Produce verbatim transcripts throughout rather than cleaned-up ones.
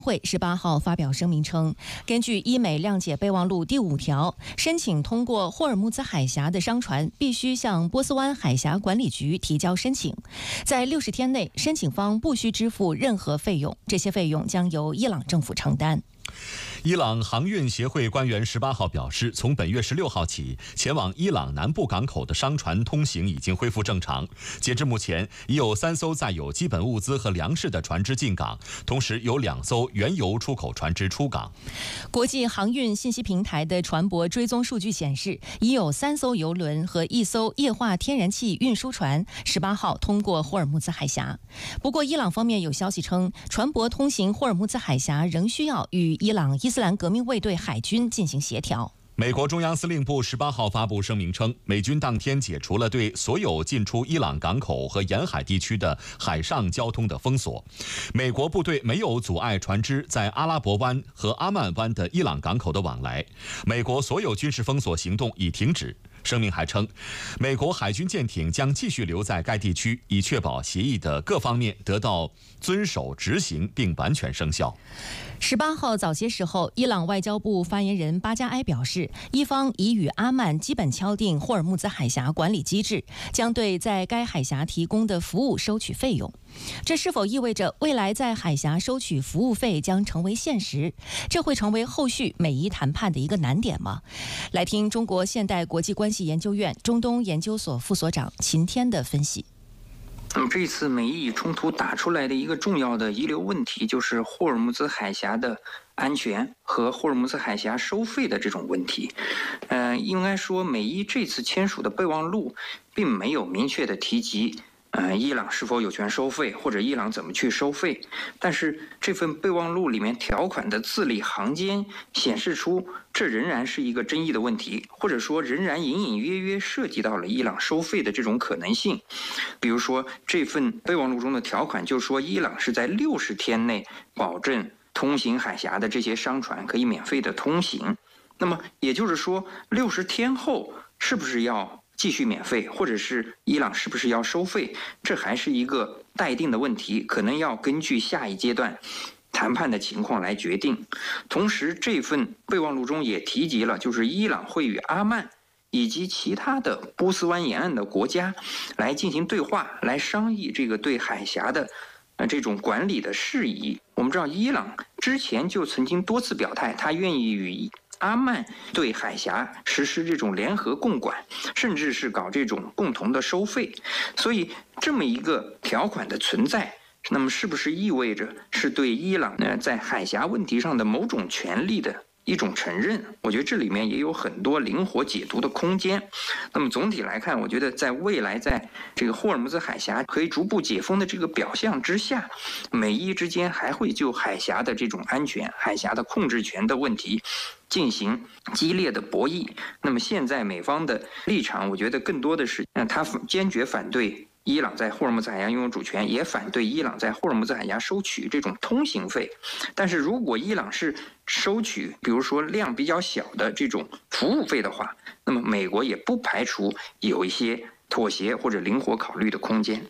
会十八号发表声明称，根据伊美谅解备忘录第五条，申请通过霍尔木兹海峡的商船必须向波斯湾海峡管理局提交申请，在六十天内，申请方不需支付任何费用，这些费用将由伊朗政府承担。 伊朗航运协会官员十八号表示，从本月十六号起，前往伊朗南部港口的商船通行已经恢复正常。截至目前，已有三艘载有基本物资和粮食的船只进港，同时有两艘原油出口船只出港。 国际航运信息平台的船舶追踪数据显示，已有三艘油轮和一艘液化天然气运输船十八号通过霍尔木兹海峡。不过，伊朗方面有消息称，船舶通行霍尔木兹海峡仍需要与伊朗伊斯兰革命卫队海军进行协调。 美国中央司令部十八号发布声明称，美军当天解除了对所有进出伊朗港口和沿海地区的海上交通的封锁。美国部队没有阻碍船只在阿拉伯湾和阿曼湾的伊朗港口的往来。美国所有军事封锁行动已停止。声明还称，美国海军舰艇将继续留在该地区，以确保协议的各方面得到遵守执行并完全生效。 十八号早些时候，伊朗外交部发言人巴加埃表示，伊方已与阿曼基本敲定霍尔木兹海峡管理机制，将对在该海峡提供的服务收取费用。这是否意味着未来在海峡收取服务费将成为现实？这会成为后续美伊谈判的一个难点吗？来听中国现代国际关系研究院中东研究所副所长秦天的分析。 那么这次美伊冲突打出来的一个重要的遗留问题，就是霍尔木兹海峡的安全和霍尔木兹海峡收费的这种问题。呃，应该说美伊这次签署的备忘录并没有明确的提及呃，伊朗是否有权收费，或者伊朗怎么去收费？但是这份备忘录里面条款的字里行间显示出，这仍然是一个争议的问题，或者说仍然隐隐约约涉及到了伊朗收费的这种可能性。比如说，这份备忘录中的条款就说，伊朗是在六十天内保证通行海峡的这些商船可以免费的通行。那么也就是说，六十天后是不是要继续免费，或者是伊朗是不是要收费，这还是一个待定的问题，可能要根据下一阶段谈判的情况来决定。同时，这份备忘录中也提及了，就是伊朗会与阿曼以及其他的波斯湾沿岸的国家来进行对话，来商议这个对海峡的呃这种管理的事宜。我们知道，伊朗之前就曾经多次表态，他愿意与阿曼对海峡实施这种联合共管，甚至是搞这种共同的收费。所以这么一个条款的存在，那么是不是意味着是对伊朗呢在海峡问题上的某种权利的一种承认？我觉得这里面也有很多灵活解读的空间。那么总体来看，我觉得在未来在这个霍尔木兹海峡可以逐步解封的这个表象之下，美伊之间还会就海峡的这种安全、海峡的控制权的问题进行激烈的博弈。那么现在美方的立场，我觉得更多的是，嗯，他坚决反对伊朗在霍尔木兹海峡拥有主权，也反对伊朗在霍尔木兹海峡收取这种通行费。但是如果伊朗是收取，比如说量比较小的这种服务费的话，那么美国也不排除有一些妥协或者灵活考虑的空间。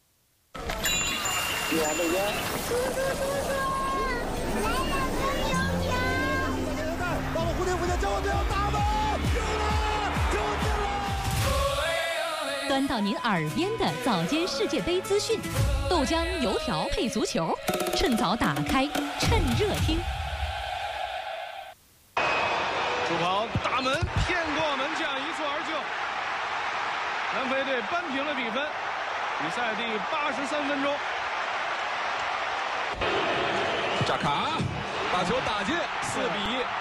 端到您耳边的早间世界杯资讯，豆浆油条配足球，趁早打开，趁热听。 主跑大门骗过门将，一蹴而就。南非队扳平了比分。比赛第八十三分钟， 扎卡把球打进，四比一。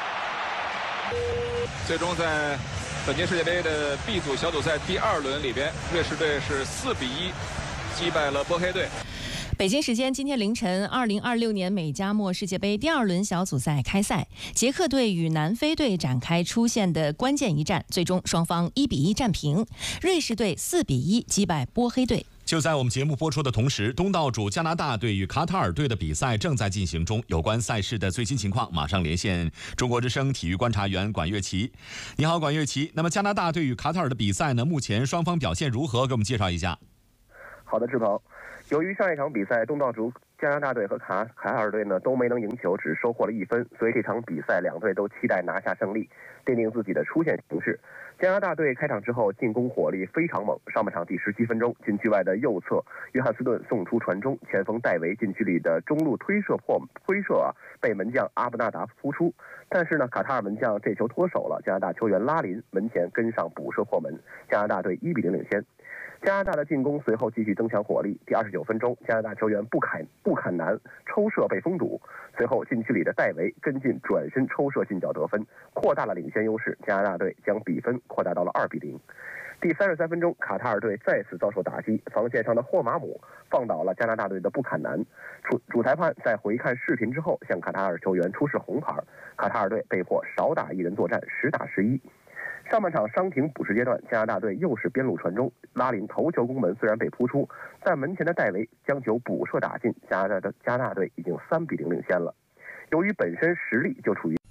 最终在本届世界杯的 B 组小组赛第二轮里边，瑞士队是四比一击败了波黑队。 北京时间今天凌晨，二零二六年美加墨世界杯第二轮小组赛开赛，捷克队与南非队展开出线的关键一战，最终双方一比一战平，瑞士队四比一击败波黑队。 就在我们节目播出的同时，东道主加拿大队与卡塔尔队的比赛正在进行中。有关赛事的最新情况，马上连线中国之声体育观察员管乐琪。你好，管乐琪。那么加拿大队与卡塔尔的比赛呢？目前双方表现如何？给我们介绍一下。 好的，志鹏。由于上一场比赛东道主加拿大队和卡卡塔尔队呢都没能赢球，只收获了一分，所以这场比赛两队都期待拿下胜利，奠定自己的出线形势。加拿大队开场之后进攻火力非常猛，上半场第十七分钟，禁区外的右侧约翰斯顿送出传中，前锋戴维禁区里的中路推射破推射啊，被门将阿布纳达扑出，但是呢，卡塔尔门将这球脱手了，加拿大球员拉林门前跟上补射破门，加拿大队一比零领先。加拿大的进攻随后继续增强火力。第二十九分钟，加拿大球员布坎布坎南抽射被封堵，随后禁区里的戴维跟进转身抽射进角得分，扩大了领先优势。加拿大队将比分扩大到了二比零。第三十三分钟，卡塔尔队再次遭受打击，防线上的霍马姆放倒了加拿大队的布坎南。主主裁判在回看视频之后，向卡塔尔球员出示红牌，卡塔尔队被迫少打一人作战，十打十一。上半场伤停补时阶段，加拿大队又是边路传中，拉林头球攻门虽然被扑出，但门前的戴维将球补射打进，加拿大的加拿大队已经三比零领先了。由于本身实力就处于